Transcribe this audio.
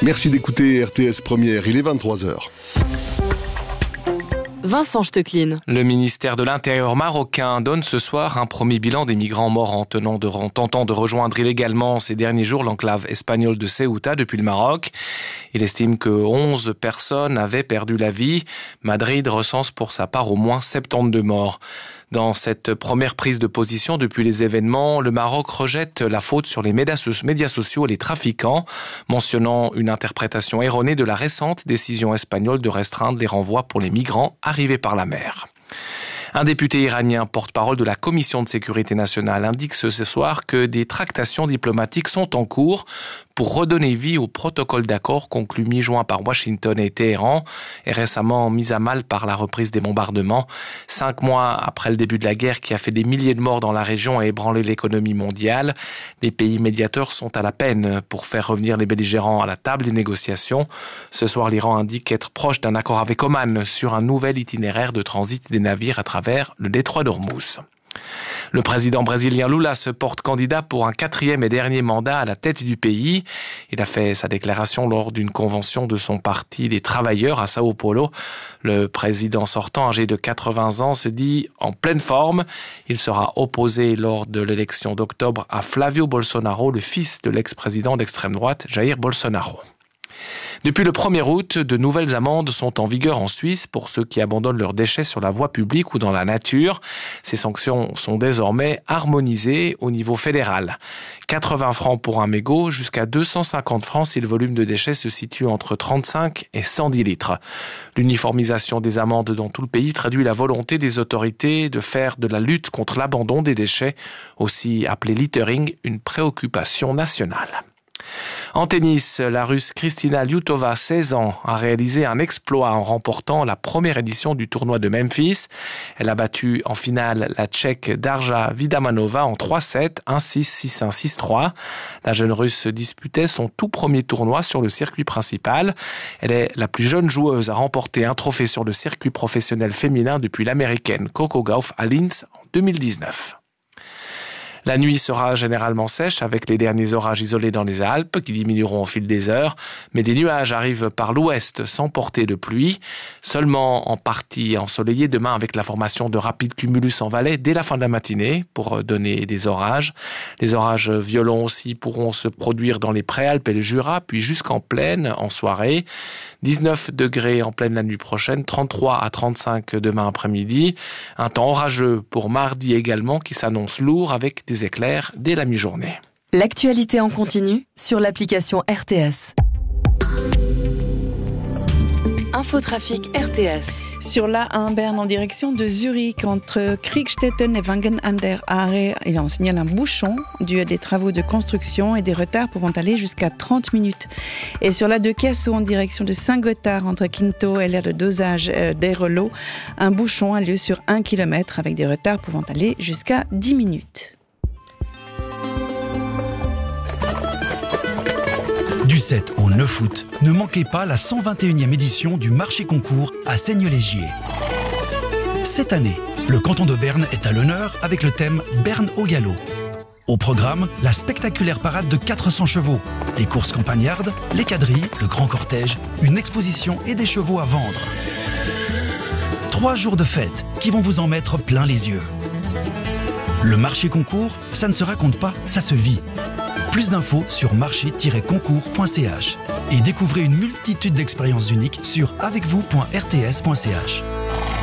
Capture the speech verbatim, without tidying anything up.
Merci d'écouter R T S Première, il est vingt-trois heures. Vincent Stecklin. Le ministère de l'Intérieur marocain donne ce soir un premier bilan des migrants morts en tenant de, en tentant de rejoindre illégalement ces derniers jours l'enclave espagnole de Ceuta depuis le Maroc. Il estime que onze personnes avaient perdu la vie. Madrid recense pour sa part au moins soixante-douze morts. Dans cette première prise de position depuis les événements, le Maroc rejette la faute sur les médias sociaux et les trafiquants, mentionnant une interprétation erronée de la récente décision espagnole de restreindre les renvois pour les migrants arrivés par la mer. Un député iranien, porte-parole de la Commission de sécurité nationale, indique ce soir que des tractations diplomatiques sont en cours pour redonner vie au protocole d'accord conclu mi-juin par Washington et Téhéran et récemment mis à mal par la reprise des bombardements. Cinq mois après le début de la guerre qui a fait des milliers de morts dans la région et ébranlé l'économie mondiale, les pays médiateurs sont à la peine pour faire revenir les belligérants à la table des négociations. Ce soir, l'Iran indique être proche d'un accord avec Oman sur un nouvel itinéraire de transit des navires à travers le détroit d'Ormuz. Le président brésilien Lula se porte candidat pour un quatrième et dernier mandat à la tête du pays. Il a fait sa déclaration lors d'une convention de son parti des travailleurs à Sao Paulo. Le président sortant, âgé de quatre-vingts ans, se dit en pleine forme. Il sera opposé lors de l'élection d'octobre à Flavio Bolsonaro, le fils de l'ex-président d'extrême droite Jair Bolsonaro. Depuis le premier août, de nouvelles amendes sont en vigueur en Suisse pour ceux qui abandonnent leurs déchets sur la voie publique ou dans la nature. Ces sanctions sont désormais harmonisées au niveau fédéral. quatre-vingts francs pour un mégot, jusqu'à deux cent cinquante francs si le volume de déchets se situe entre trente-cinq et cent dix litres. L'uniformisation des amendes dans tout le pays traduit la volonté des autorités de faire de la lutte contre l'abandon des déchets, aussi appelé littering, une préoccupation nationale. En tennis, la Russe Kristina Lyutova, seize ans, a réalisé un exploit en remportant la première édition du tournoi de Memphis. Elle a battu en finale la Tchèque Darja Vidamanova en trois sept, un six, six un, six trois. La jeune Russe disputait son tout premier tournoi sur le circuit principal. Elle est la plus jeune joueuse à remporter un trophée sur le circuit professionnel féminin depuis l'américaine Coco Gauff à Linz en deux mille dix-neuf. La nuit sera généralement sèche avec les derniers orages isolés dans les Alpes qui diminueront au fil des heures, mais des nuages arrivent par l'ouest sans portée de pluie, seulement en partie ensoleillé demain avec la formation de rapides cumulus en vallée dès la fin de la matinée pour donner des orages. Les orages violents aussi pourront se produire dans les Préalpes et le Jura, puis jusqu'en plaine en soirée. dix-neuf degrés en pleine la nuit prochaine, trente-trois à trente-cinq demain après-midi. Un temps orageux pour mardi également qui s'annonce lourd avec des éclairs dès la mi-journée. L'actualité en continu sur l'application R T S. Infotrafic R T S. Sur l'A un Berne en direction de Zurich, entre Kriegstetten et Wangen an der Aare, il en signale un bouchon dû à des travaux de construction et des retards pouvant aller jusqu'à trente minutes. Et sur l'A deux Chiasso en direction de Saint-Gothard, entre Quinto et l'aire de dosage d'Airolo, un bouchon a lieu sur un kilomètre avec des retards pouvant aller jusqu'à dix minutes. Du sept au neuf août, ne manquez pas la cent vingt et unième édition du marché concours à Seigne-Légier. Cette année, le canton de Berne est à l'honneur avec le thème Berne au galop. Au programme, la spectaculaire parade de quatre cents chevaux, les courses campagnardes, les quadrilles, le grand cortège, une exposition et des chevaux à vendre. Trois jours de fête qui vont vous en mettre plein les yeux. Le marché concours, ça ne se raconte pas, ça se vit. Plus d'infos sur marché tiret concours point c h et découvrez une multitude d'expériences uniques sur avec vous point r t s point c h.